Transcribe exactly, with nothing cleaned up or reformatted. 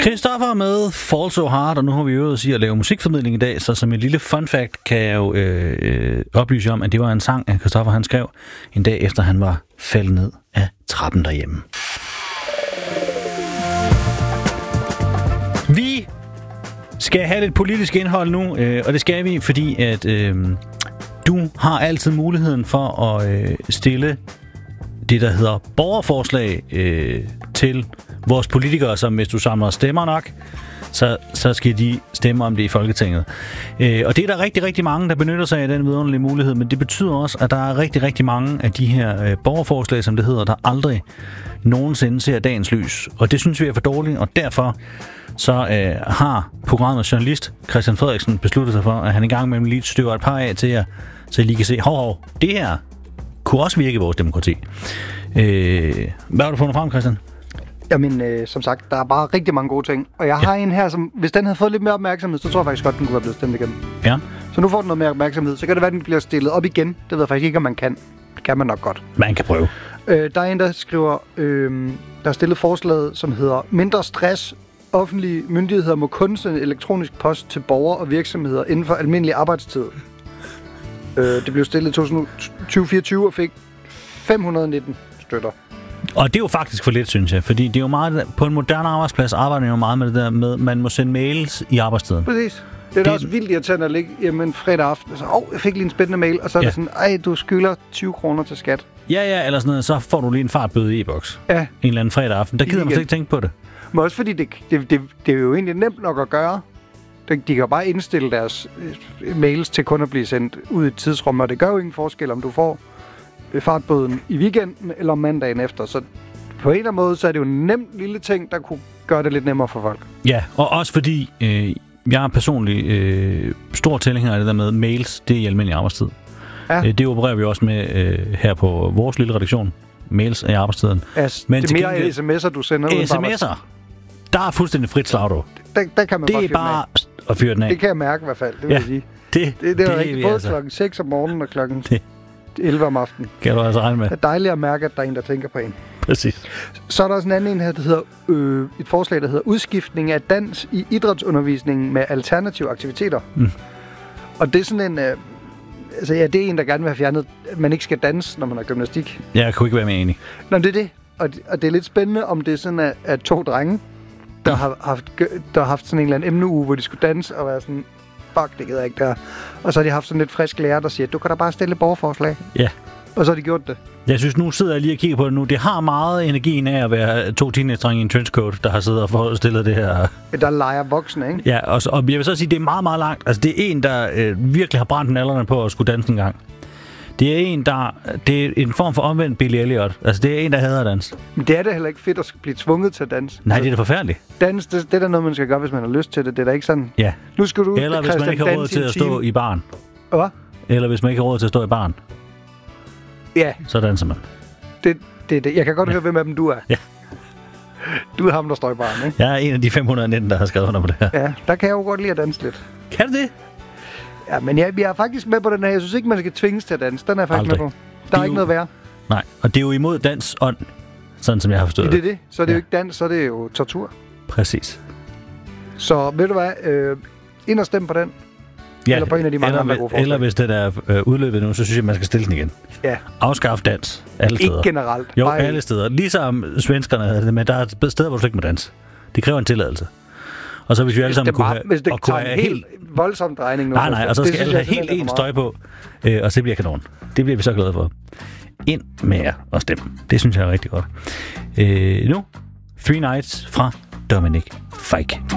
Christoffer med Fall So Hard, og nu har vi øvet os i at lave musikformidling i dag, så som et lille fun fact kan jeg jo øh, øh, oplyse om, at det var en sang, at Christoffer han skrev en dag efter han var faldet ned af trappen derhjemme. Vi skal have lidt politisk indhold nu, øh, og det skal vi, fordi at øh, du har altid muligheden for at øh, stille det, der hedder borgerforslag øh, til vores politikere, som hvis du samler stemmer nok, så, så skal de stemme om det i Folketinget. Øh, og det er der rigtig, rigtig mange, der benytter sig af den vidunderlige mulighed, men det betyder også, at der er rigtig, rigtig mange af de her øh, borgerforslag, som det hedder, der aldrig nogensinde ser dagens lys. Og det synes vi er for dårligt, og derfor så øh, har programmet journalist Christian Frederiksen besluttet sig for, at han i gang med lige støver et par af til jer, så I lige kan se, hov, hov, det her kunne også virke i vores demokrati. Øh, hvad har du fundet frem, Christian? Jamen, øh, som sagt, der er bare rigtig mange gode ting. Og jeg har ja. en her, som hvis den havde fået lidt mere opmærksomhed, så tror jeg faktisk godt, den kunne være blevet stemt igen. Ja. Så nu får den noget mere opmærksomhed. Så kan det være, at den bliver stillet op igen. Det ved jeg faktisk ikke, om man kan. Det kan man nok godt. Man kan prøve. Øh, der er en, der skriver, øh, der er stillet forslaget, som hedder mindre stress. Offentlige myndigheder må kun sende elektronisk post til borgere og virksomheder inden for almindelig arbejdstid. Øh, det blev stillet i tyve fireogtyve og fik fem hundrede nitten støtter. Og det er jo faktisk for lidt, synes jeg, fordi det er jo meget, på en moderne arbejdsplads arbejder man jo meget med det der med, man må sende mails i arbejdstiden. Præcis. Det er da også vildt irriterende at ligge hjemme en fredag aften, så, åh, jeg fik lige en spændende mail, og så er ja. det sådan, ej, du skylder tyve kroner til skat. Ja, ja, eller sådan noget, så får du lige en fartbøde i e-boks. Ja. En eller anden fredag aften. Der gider man slet ikke tænke på det. Men også fordi, det, det, det, det er jo egentlig nemt nok at gøre. De, de kan bare indstille deres øh, mails til kun at blive sendt ud i et tidsrum, og det gør jo ingen forskel, om du får fartbøden i weekenden eller mandagen efter. Så på en eller anden måde, så er det jo en nem lille ting, der kunne gøre det lidt nemmere for folk. Ja, og også fordi øh, jeg er personligt øh, stor tilhænger af det der med mails, det er i almindelig arbejdstid. Ja. Øh, det opererer vi også med øh, her på vores lille redaktion. Mails er i arbejdstiden. Altså, men det er mere gengæld, sms'er, du sender ud. sms'er, der er fuldstændig frit slag, du. Der, der kan man det er bare at fyre den af. Det kan jeg mærke i hvert fald, det vil ja, jeg sige. Det, det, det er det rigtigt, både altså. klokken seks om morgenen og klokken elleve om aftenen. Kan du altså regne med. Det er dejligt at mærke, at der er en, der tænker på en. Præcis. Så er der også en anden en her, der hedder, øh, et forslag, der hedder udskiftning af dans i idrætsundervisningen med alternative aktiviteter. Mm. Og det er sådan en... Øh, altså ja, det er en, der gerne vil have fjernet, at man ikke skal danse, når man har gymnastik. Ja, jeg kunne ikke være mere enig. Nå, det er det. Og, det. og det er lidt spændende, om det er sådan, at, at to drenge, der har haft, der har haft sådan en eller anden emneuge, hvor de skulle danse og være sådan... Fuck, det gider jeg ikke der. Og så har de haft sådan lidt frisk lærer, der siger, du kan da bare stille borgerforslag. Ja. Og så har de gjort det. Jeg synes, nu sidder jeg lige og kigger på det nu. Det har meget energien af at være to teenage-drenge i en trenchcoat, der har siddet og stillet det her. Der leger voksne, ikke? Ja, og, så, og jeg vil så sige, det er meget, meget langt. Altså, det er en, der øh, virkelig har brændt nallerne på at skulle danse en gang. Det er en, der... Det er en form for omvendt Billy Elliot. Altså, det er en, der hader at danse. Men det er da heller ikke fedt at blive tvunget til at danse. Nej, det er da forfærdeligt. Dans, det, det er da noget, man skal gøre, hvis man har lyst til det. Det er da ikke sådan... Ja. Nu skal du... Eller hvis man ikke har råd til at stå i baren. Hvad? Eller hvis man ikke har råd til at stå i baren. Ja. Så danser man. Det, det, det. Jeg kan godt ja. høre, hvem af dem du er. Ja. Du er ham, der står i baren, ikke? Jeg er en af de fem hundrede nitten, der har skrevet under på det her. Ja, der kan jeg jo godt lide at danse lidt. Kan du det? Ja, men jeg, jeg er faktisk med på den her. Jeg synes ikke, man skal tvinges til at danse. Den er jeg faktisk Aldrig. med på. Der er, er ikke jo... noget værre. Nej, og det er jo imod dans ånd, sådan som jeg har forstået det. Det er det. Så er det ja. jo ikke dans, så er det jo tortur. Præcis. Så ved du hvad? Øh, ind og stemme på den. Ja, eller på en af de mange eller, andre gode forslag. Eller hvis den er øh, udløbet nu, så synes jeg, man skal stille den igen. Ja. Afskaf dans alle steder. Ikke generelt. Jo, Bare alle steder. Ligesom svenskerne havde det, men der er steder, hvor du slet ikke må danse. Det kræver en tilladelse. Og så hvis vi alle sammen kunne have... Hvis det tager en helt, helt voldsom drejning nu. Nej, nej, og så skal alle have helt en støj på, øh, og så bliver kanon. Det bliver vi så glade for. Ind med jer og stemme. Det synes jeg er rigtig godt. Øh, nu, Three Nights fra Dominic Fike.